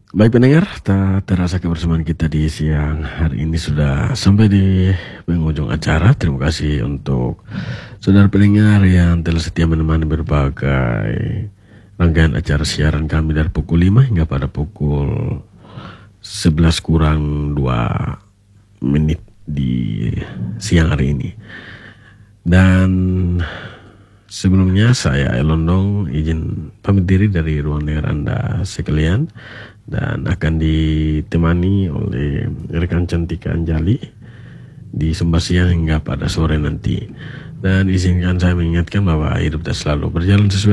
Baik pendengar, tak terasa kebersamaan kita di siang hari ini sudah sampai di penghujung acara. Terima kasih untuk saudara pendengar yang telah setia menemani berbagai rangkaian acara siaran kami dari pukul 5 hingga pada pukul 11 kurang 2 menit di siang hari ini. Dan sebelumnya saya Elondong izin pamit diri dari ruang dengar Anda sekalian dan akan ditemani oleh rekan cantik Anjali di sembah siang hingga pada sore nanti. Dan izinkan saya mengingatkan bahwa hidup tak selalu berjalan sesuai